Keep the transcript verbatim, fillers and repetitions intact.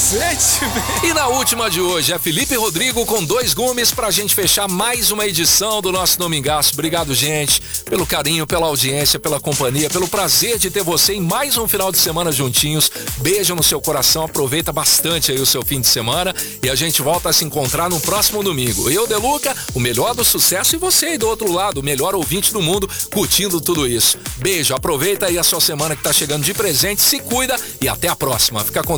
Sete vezes. E na última de hoje é Felipe Rodrigo com dois gumes pra gente fechar mais uma edição do nosso Domingaço. Obrigado, gente, pelo carinho, pela audiência, pela companhia, pelo prazer de ter você em mais um final de semana juntinhos. Beijo no seu coração, aproveita bastante aí o seu fim de semana e a gente volta a se encontrar no próximo domingo. Eu, Deluca, o melhor do sucesso, e você aí do outro lado, o melhor ouvinte do mundo, curtindo tudo isso. Beijo, aproveita aí a sua semana que tá chegando de presente, se cuida e até a próxima. Fica com